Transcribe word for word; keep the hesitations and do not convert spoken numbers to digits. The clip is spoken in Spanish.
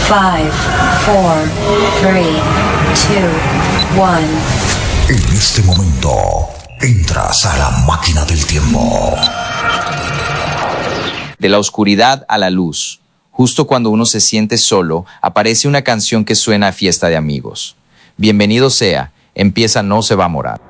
Five, four, three, two, one. En este momento, entras a la máquina del tiempo. De la oscuridad a la luz. Justo cuando uno se siente solo, aparece una canción que suena a fiesta de amigos. Bienvenido sea, empieza No se va a morar.